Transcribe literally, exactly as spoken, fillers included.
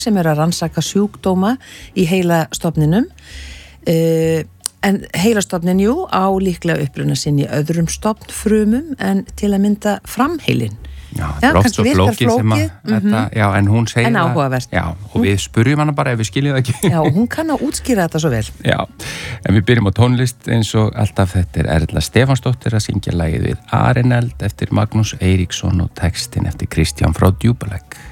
sem er að rannsaka sjúkdóma í heilastofninum. Uh, en heilastofnin, jú, á líklega uppruna sinn í öðrum stofnfrumum en til að mynda framheilin. Já, það er oft svo flókið sem að mm-hmm. þetta, já, en hún segir en áhugavert. Já, og hún, við spurjum hana bara ef við skiljum það ekki. Já, hún kann að útskýra þetta svo vel. Já, en við byrjum á tónlist eins og alltaf. Þetta er Erla Stefánsdóttir að syngja lagið við Arineld eftir Magnús Eiríksson og textin eftir Kristján frá Djúpalegg.